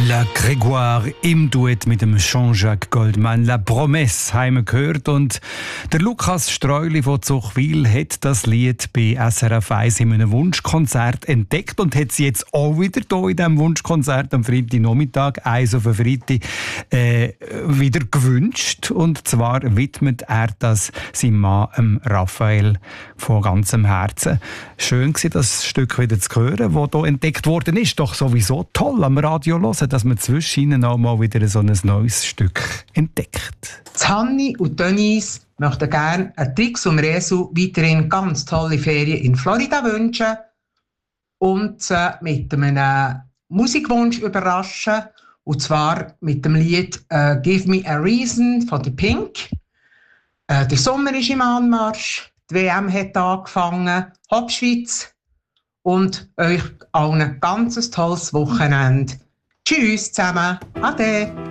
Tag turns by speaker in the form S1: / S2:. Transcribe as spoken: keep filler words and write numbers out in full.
S1: La Grégoire im Duett mit dem Jean-Jacques Goldman. La Promesse haben wir gehört. Und der Lukas Streuli von Zuchwil hat das Lied bei S R F eins in einem Wunschkonzert entdeckt und hat es jetzt auch wieder hier in diesem Wunschkonzert am Freitagnachmittag, eins auf den Freitag, äh, wieder gewünscht. Und zwar widmet er das seinem Mann, Raphael, von ganzem Herzen. Schön war das Stück wieder zu hören, das hier entdeckt worden ist. Doch sowieso toll am Radio hören, dass man zwischen ihnen auch mal wieder so ein neues Stück entdeckt.
S2: Hanni und Denise möchten gerne an Trix und Resu weiterhin ganz tolle Ferien in Florida wünschen und sie äh, mit einem Musikwunsch überraschen. Und zwar mit dem Lied äh, «Give Me a Reason» von The Pink. Äh, der Sommer ist im Anmarsch, die W M hat angefangen, Hauptschweiz, und euch allen ein ganz tolles Wochenende. Tschüss zusammen, ade!